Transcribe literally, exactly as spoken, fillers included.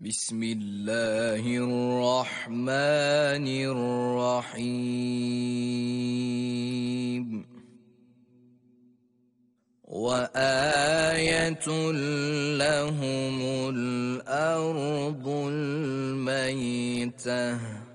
بسم الله الرحمن الرحيم وآية لهم الأرض الميتة